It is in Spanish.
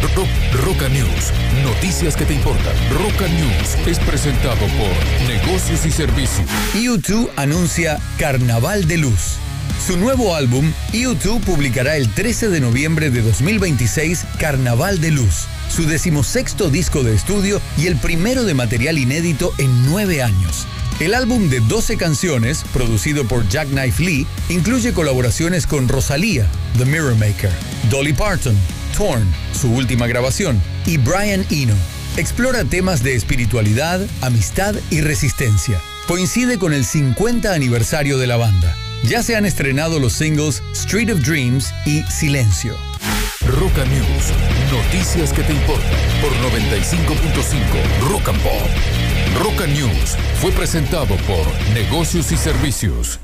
Roca News, noticias que te importan. Roca News es presentado por Negocios y Servicios. U2 anuncia Carnaval de Luz. Su nuevo álbum, U2 publicará el 13 de noviembre de 2026 Carnaval de Luz, su 16º disco de estudio y el primero de material inédito en 9 años. El álbum de 12 canciones, producido por Jackknife Lee, incluye colaboraciones con Rosalía, The Mirror Maker, Dolly Parton, Torn, su última grabación, y Brian Eno. Explora temas de espiritualidad, amistad y resistencia. Coincide con el 50 aniversario de la banda. Ya se han estrenado los singles Street of Dreams y Silencio. Roca News, noticias que te importan por 95.5 Rock and Pop. Roca News fue presentado por Negocios y Servicios.